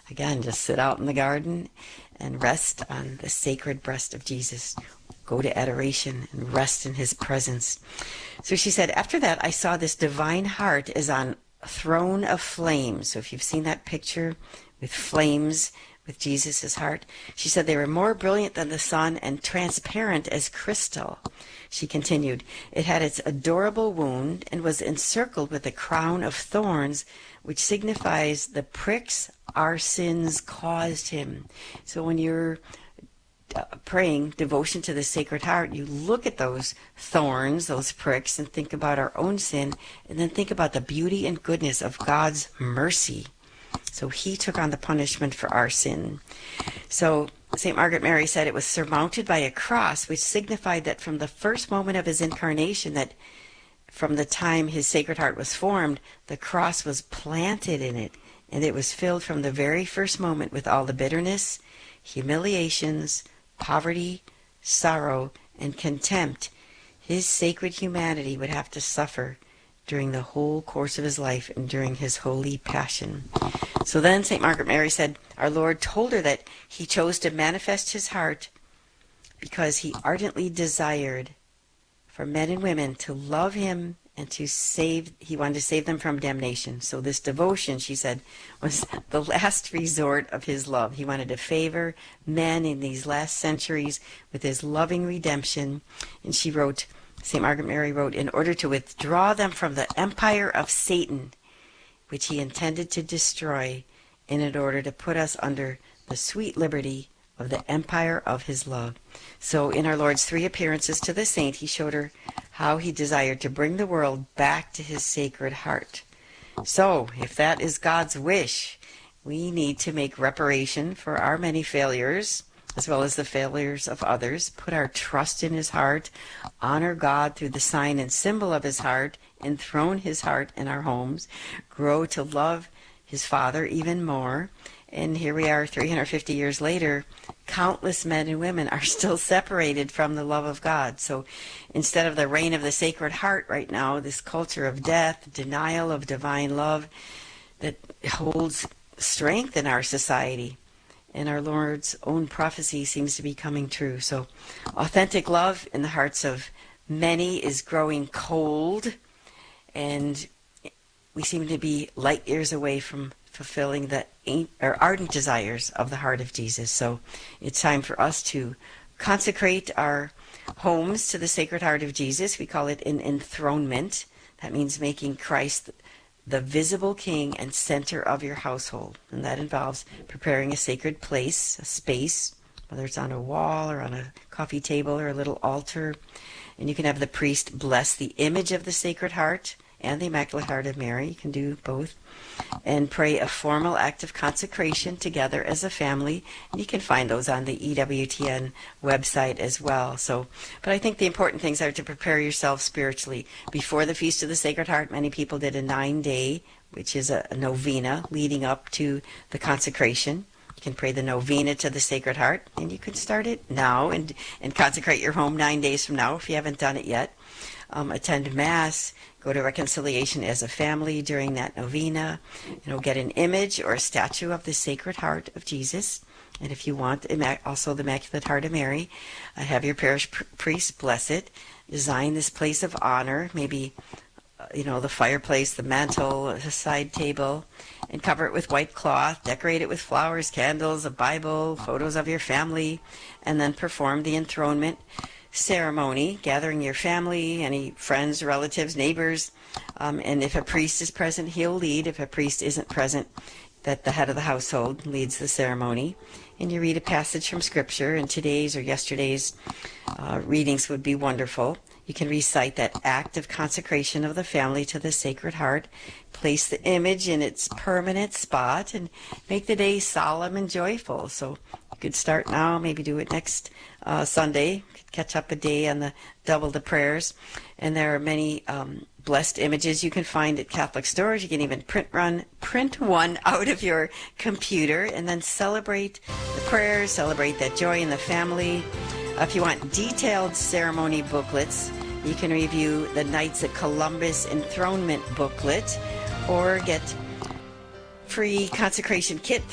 Again, just sit out in the garden and rest on the sacred breast of Jesus. Go to adoration and rest in his presence. So she said, after that, I saw this divine heart as on a throne of flames. So if you've seen that picture with flames, with Jesus' heart, she said they were more brilliant than the sun and transparent as crystal. She continued, it had its adorable wound and was encircled with a crown of thorns, which signifies the pricks our sins caused him. So when you're praying devotion to the Sacred Heart, you look at those thorns, those pricks, and think about our own sin, and then think about the beauty and goodness of God's mercy. So he took on the punishment for our sin. So St. Margaret Mary said it was surmounted by a cross, which signified that from the first moment of his incarnation, that from the time his Sacred Heart was formed, the cross was planted in it, and it was filled from the very first moment with all the bitterness, humiliations, poverty, sorrow, and contempt his sacred humanity would have to suffer during the whole course of his life and during his holy passion. So then St. Margaret Mary said our Lord told her that he chose to manifest his heart because he ardently desired for men and women to love him and he wanted to save them from damnation. So this devotion, she said, was the last resort of his love. He wanted to favor men in these last centuries with his loving redemption. And she wrote, St. Margaret Mary wrote, in order to withdraw them from the empire of Satan, which he intended to destroy, and in order to put us under the sweet liberty of the empire of his love. So in our Lord's 3 appearances to the saint, he showed her how he desired to bring the world back to his Sacred Heart. So if that is God's wish, we need to make reparation for our many failures, as well as the failures of others, put our trust in his heart, honor God through the sign and symbol of his heart, enthrone his heart in our homes, grow to love his Father even more. And here we are 350 years later, countless men and women are still separated from the love of God. So instead of the reign of the Sacred Heart right now, this culture of death, denial of divine love that holds strength in our society, and our Lord's own prophecy seems to be coming true. So authentic love in the hearts of many is growing cold, and we seem to be light years away from fulfilling the ardent desires of the heart of Jesus. So it's time for us to consecrate our homes to the Sacred Heart of Jesus. We call it an enthronement. That means making Christ the visible king and center of your household. And that involves preparing a sacred place, a space, whether it's on a wall or on a coffee table or a little altar. And you can have the priest bless the image of the Sacred Heart and the Immaculate Heart of Mary. You can do both. And pray a formal act of consecration together as a family. And you can find those on the EWTN website as well. But I think the important things are to prepare yourself spiritually. Before the Feast of the Sacred Heart, many people did a 9-day, which is a novena leading up to the consecration. You can pray the novena to the Sacred Heart, and you can start it now and consecrate your home 9 days from now if you haven't done it yet. Attend Mass, go to reconciliation as a family during that novena. Get an image or a statue of the Sacred Heart of Jesus. And if you want, also the Immaculate Heart of Mary, have your parish priest bless it. Design this place of honor, maybe, the fireplace, the mantle, a side table, and cover it with white cloth. Decorate it with flowers, candles, a Bible, photos of your family, and then perform the enthronement ceremony, gathering your family, any friends, relatives, neighbors, and if a priest is present, he'll lead. If a priest isn't present, that the head of the household leads the ceremony. And you read a passage from Scripture, and today's or yesterday's readings would be wonderful. You can recite that act of consecration of the family to the Sacred Heart, place the image in its permanent spot, and make the day solemn and joyful. So you could start now, maybe do it next Sunday, catch up a day on double the prayers. And there are many blessed images you can find at Catholic stores. You can even print one out of your computer and then celebrate the prayers, celebrate that joy in the family. If you want detailed ceremony booklets, you can review the Knights of Columbus Enthronement booklet or get free consecration kit